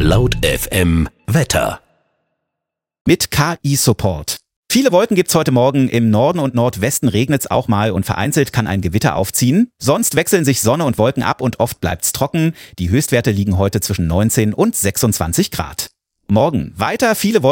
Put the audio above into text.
Laut FM Wetter. Mit KI-Support. Viele Wolken gibt's heute Morgen. Im Norden und Nordwesten regnet's auch mal und vereinzelt kann ein Gewitter aufziehen. Sonst wechseln sich Sonne und Wolken ab und oft bleibt's trocken. Die Höchstwerte liegen heute zwischen 19 und 26 Grad. Morgen weiter viele Wolken.